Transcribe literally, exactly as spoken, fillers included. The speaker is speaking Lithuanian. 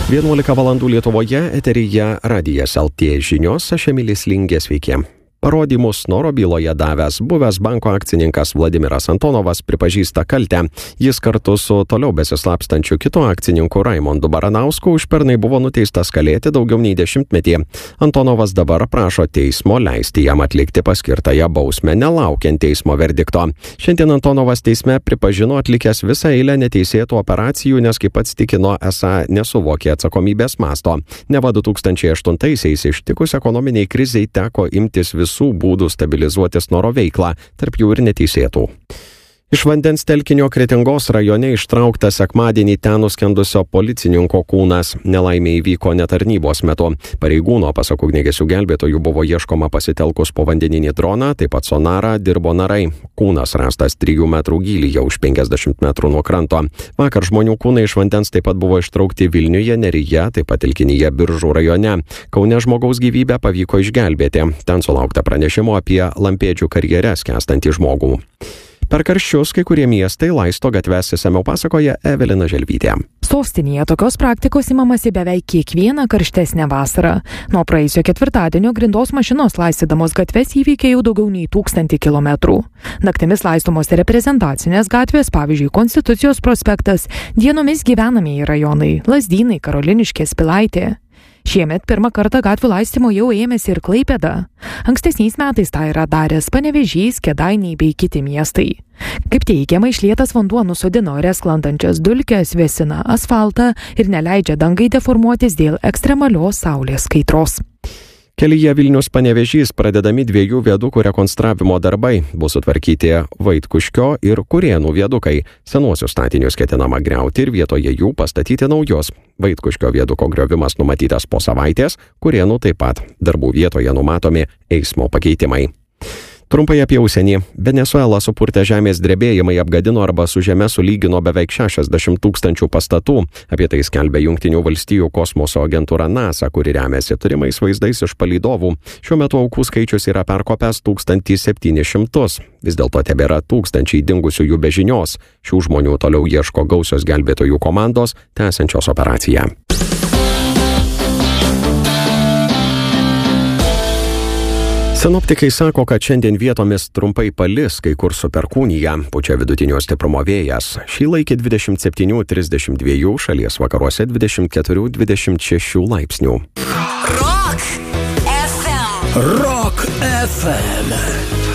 vienuolika valandų Lietuvoje, eteryje Radijas L T žinios, aš Emilis Lingė, sveiki. Parodymus Snoro byloje davęs buvęs banko akcininkas Vladimiras Antonovas pripažįsta kaltę. Jis kartu su toliau besislapstančiu kitu akcininku Raimondu Baranausku už pernai buvo nuteistas kalėti daugiau nei dešimtmetį. Antonovas dabar prašo teismo leisti jam atlikti paskirtąją bausmę, nelaukiant teismo verdikto. Šiandien Antonovas teisme pripažino atlikęs visą eilę neteisėtų operacijų, nes kaip pats tikino, esą nesuvokė atsakomybės masto. Neva du tūkstančiai aštuntaisiais ištikus ekonominiai krizei teko imtis visų būdų stabilizuoti Snoro veiklą, tarp jų ir neteisėtų. Iš vandens telkinio Kretingos rajone ištrauktas sekmadienį ten nuskendusio policininko kūnas. Nelaimė įvyko netarnybos metu. Pareigūno, pasak ugniagesių gelbėtojų, buvo ieškoma pasitelkus povandeninį droną, taip pat sonarą dirbo narai. Kūnas rastas trijų metrų gylyje už penkiasdešimt metrų nuo kranto. Vakar žmonių kūnai iš vandens taip pat buvo ištraukti Vilniuje, Neryje, taip pat telkinyje Biržų rajone. Kaune žmogaus gyvybę pavyko išgelbėti. Ten sulaukta pranešimo apie Lampėdžių karjere skęstantį žmogų. Per karščius kai kurie miestai laisto gatves, išsamiau pasakoja Evelina Želvytė. Sostinėje tokios praktikos imamasi beveik kiekvieną karštesnę vasarą. Nuo praėjusio ketvirtadienio grindos mašinos laistydamos gatves įveikė jau daugiau nei tūkstantį kilometrų. Naktimis laistomos reprezentacinės gatvės, pavyzdžiui, Konstitucijos prospektas, dienomis gyvenamieji rajonai, Lazdynai, Karoliniškės, Pilaitė. Šiemet pirmą kartą gatvių laistymo jau ėmėsi ir Klaipėda. Ankstesniais metais tą yra daręs Panevėžys, Kėdainiai bei kiti miestai. Kaip teigiama, išlietas vanduo nusodino ore sklandančias dulkes, vėsina asfaltą ir neleidžia dangai deformuotis dėl ekstremalios saulės kaitros. Kelyje Vilnius-Panevėžys pradedami dviejų viadukų rekonstravimo darbai. Bus sutvarkyti Vaitkuškio ir Kurėnų viadukai. Senuosius statinius ketinama griauti ir vietoje jų pastatyti naujus. Vaitkuškio viaduko griovimas numatytas po savaitės, Kurėnų taip pat. Darbų vietoje numatomi eismo pakeitimai. Trumpai apie užsienį. Venesuela supurtę žemės drebėjimai apgadino arba su žeme sulygino beveik šešiasdešimt tūkstančių pastatų. Apie tai skelbia Jungtinių valstijų kosmoso agentūra NASA, kuri remiasi turimais vaizdais iš palydovų. Šiuo metu aukų skaičius yra perkopęs tūkstantį septynis šimtus. Vis dėlto tebėra tūkstančiai dingusiųjų be žinios. Šių žmonių toliau ieško gausios gelbėtojų komandos, tęsiančios operaciją. Sinoptikai sako, kad šiandien vietomis trumpai palis, kai kur su perkūnija, pučia vidutinio stiprumo vėjas. Šį laikį dvidešimt septyni trisdešimt dva, šalies vakaruose dvidešimt keturi dvidešimt šeši laipsnių. Rock F M. Rock F M.